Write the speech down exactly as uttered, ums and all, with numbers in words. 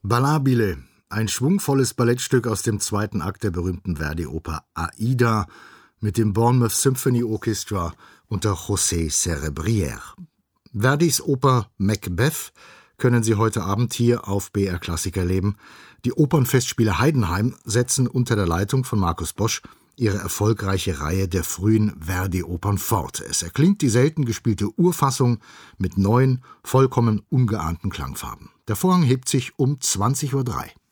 Ballabile, ein schwungvolles Ballettstück aus dem zweiten Akt der berühmten Verdi-Oper Aida mit dem Bournemouth Symphony Orchestra unter José Cerebrière. Verdis Oper Macbeth können Sie heute Abend hier auf B R Klassik erleben. Die Opernfestspiele Heidenheim setzen unter der Leitung von Markus Bosch ihre erfolgreiche Reihe der frühen Verdi-Opern fort. Es erklingt die selten gespielte Urfassung mit neuen, vollkommen ungeahnten Klangfarben. Der Vorhang hebt sich um zwanzig Uhr drei.